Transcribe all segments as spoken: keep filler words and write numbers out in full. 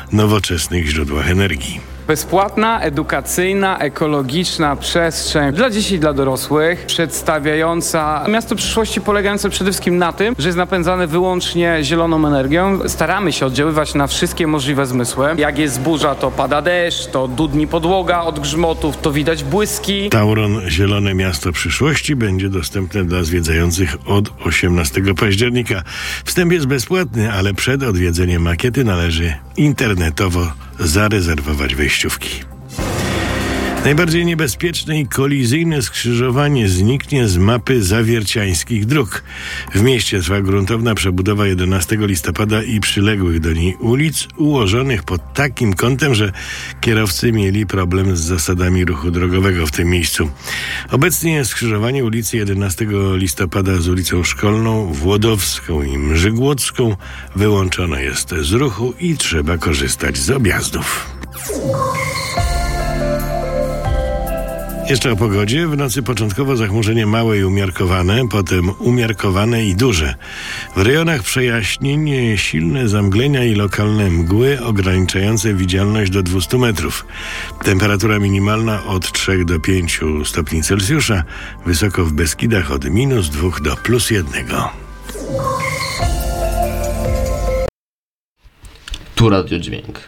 nowoczesnych źródłach energii. Bezpłatna, edukacyjna, ekologiczna przestrzeń dla dzieci i dla dorosłych, przedstawiająca miasto przyszłości polegające przede wszystkim na tym, że jest napędzane wyłącznie zieloną energią. Staramy się oddziaływać na wszystkie możliwe zmysły. Jak jest burza, to pada deszcz, to dudni podłoga od grzmotów, to widać błyski. Tauron Zielone Miasto Przyszłości będzie dostępne dla zwiedzających od osiemnastego października. Wstęp jest bezpłatny, ale przed odwiedzeniem makiety należy internetowo zarezerwować wejściówki. Najbardziej niebezpieczne i kolizyjne skrzyżowanie zniknie z mapy zawierciańskich dróg. W mieście trwa gruntowna przebudowa jedenastego listopada i przyległych do niej ulic, ułożonych pod takim kątem, że kierowcy mieli problem z zasadami ruchu drogowego w tym miejscu. Obecnie skrzyżowanie ulicy jedenastego listopada z ulicą Szkolną, Włodowską i Mrzygłocką wyłączone jest z ruchu i trzeba korzystać z objazdów. Jeszcze o pogodzie. W nocy początkowo zachmurzenie małe i umiarkowane, potem umiarkowane i duże. W rejonach przejaśnień silne zamglenia i lokalne mgły ograniczające widzialność do dwieście metrów. Temperatura minimalna od trzech do pięciu stopni Celsjusza, wysoko w Beskidach od minus dwóch do plus jednego. Tu Radiodźwięk.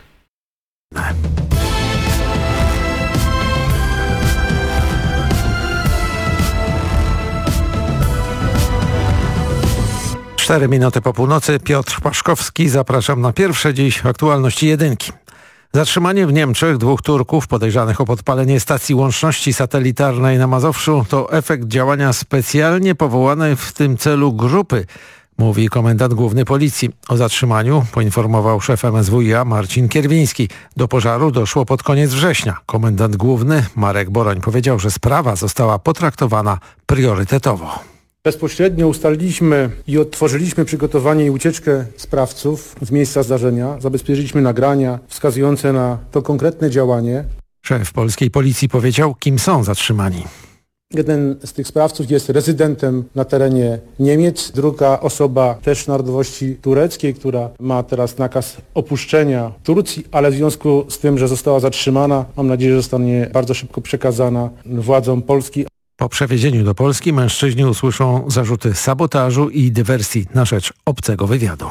Cztery minuty po północy. Piotr Paszkowski. Zapraszam na pierwsze dziś aktualności jedynki. Zatrzymanie w Niemczech dwóch Turków podejrzanych o podpalenie stacji łączności satelitarnej na Mazowszu to efekt działania specjalnie powołanej w tym celu grupy, mówi komendant główny policji. O zatrzymaniu poinformował szef M S W iA Marcin Kierwiński. Do pożaru doszło pod koniec września. Komendant główny Marek Boroń powiedział, że sprawa została potraktowana priorytetowo. Bezpośrednio ustaliliśmy i odtworzyliśmy przygotowanie i ucieczkę sprawców z miejsca zdarzenia. Zabezpieczyliśmy nagrania wskazujące na to konkretne działanie. Szef polskiej policji powiedział, kim są zatrzymani. Jeden z tych sprawców jest rezydentem na terenie Niemiec. Druga osoba też narodowości tureckiej, która ma teraz nakaz opuszczenia Turcji, ale w związku z tym, że została zatrzymana, mam nadzieję, że zostanie bardzo szybko przekazana władzom Polski. Po przewiezieniu do Polski mężczyźni usłyszą zarzuty sabotażu i dywersji na rzecz obcego wywiadu.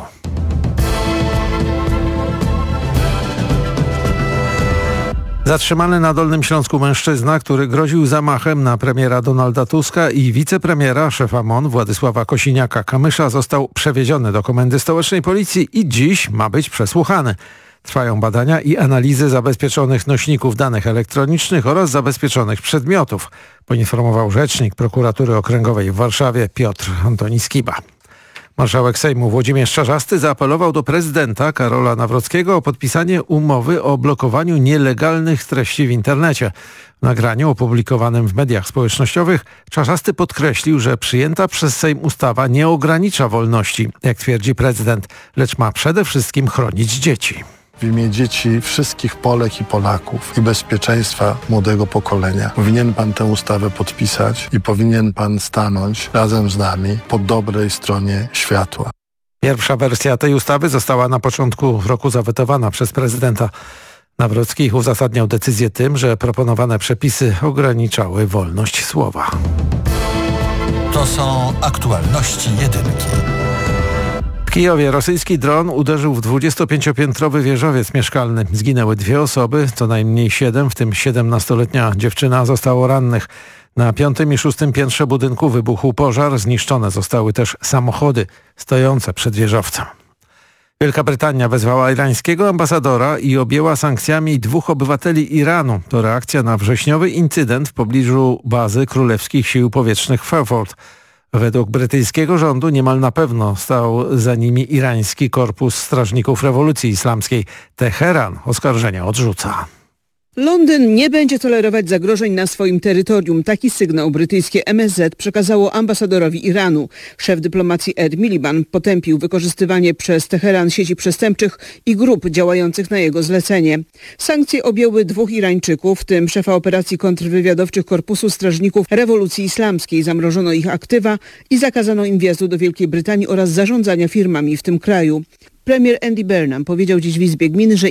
Zatrzymany na Dolnym Śląsku mężczyzna, który groził zamachem na premiera Donalda Tuska i wicepremiera, szefa M O N Władysława Kosiniaka-Kamysza, został przewieziony do Komendy Stołecznej Policji i dziś ma być przesłuchany. Trwają badania i analizy zabezpieczonych nośników danych elektronicznych oraz zabezpieczonych przedmiotów, poinformował rzecznik Prokuratury Okręgowej w Warszawie Piotr Antoni Skiba. Marszałek Sejmu Włodzimierz Czarzasty zaapelował do prezydenta Karola Nawrockiego o podpisanie umowy o blokowaniu nielegalnych treści w internecie. W nagraniu opublikowanym w mediach społecznościowych Czarzasty podkreślił, że przyjęta przez Sejm ustawa nie ogranicza wolności, jak twierdzi prezydent, lecz ma przede wszystkim chronić dzieci. W imię dzieci wszystkich Polek i Polaków i bezpieczeństwa młodego pokolenia powinien pan tę ustawę podpisać i powinien pan stanąć razem z nami po dobrej stronie światła. Pierwsza wersja tej ustawy została na początku roku zawetowana przez prezydenta. Nawrocki uzasadniał decyzję tym, że proponowane przepisy ograniczały wolność słowa. To są aktualności jedynki. W Kijowie rosyjski dron uderzył w dwudziestopięciopiętrowy wieżowiec mieszkalny. Zginęły dwie osoby, co najmniej siedem, w tym siedemnastoletnia dziewczyna, zostało rannych. Na piątym i szóstym piętrze budynku wybuchł pożar, zniszczone zostały też samochody stojące przed wieżowcem. Wielka Brytania wezwała irańskiego ambasadora i objęła sankcjami dwóch obywateli Iranu. To reakcja na wrześniowy incydent w pobliżu bazy królewskich sił powietrznych w Fairford. Według brytyjskiego rządu niemal na pewno stał za nimi irański korpus strażników rewolucji islamskiej. Teheran oskarżenia odrzuca. Londyn nie będzie tolerować zagrożeń na swoim terytorium. Taki sygnał brytyjskie M S Z przekazało ambasadorowi Iranu. Szef dyplomacji Ed Miliband potępił wykorzystywanie przez Teheran sieci przestępczych i grup działających na jego zlecenie. Sankcje objęły dwóch Irańczyków, w tym szefa operacji kontrwywiadowczych Korpusu Strażników Rewolucji Islamskiej. Zamrożono ich aktywa i zakazano im wjazdu do Wielkiej Brytanii oraz zarządzania firmami w tym kraju. Premier Andy Burnham powiedział dziś w Izbie Gmin, że